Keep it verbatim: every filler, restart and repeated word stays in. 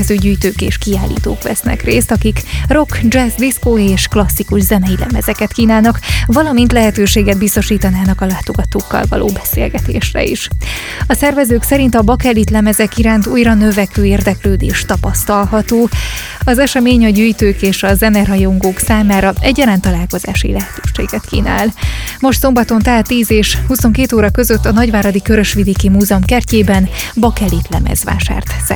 gyűjtők és kiállítók vesznek részt, akik rock, jazz, diszkó és klasszikus zenei lemezeket kínálnak, valamint lehetőséget biztosítanának a látogatókkal való beszélgetésre is. A szervezők szerint a bakelit lemezek iránt újra növekvő érdeklődés tapasztalható. Az esemény a gyűjtők és a zenerajongók számára egyaránt találkozási lehetőséget kínál. Most szombaton tehát tíz és huszonkét óra között a Nagyváradi Körösvidéki Múzeum kertjében bakelit lemezvásárt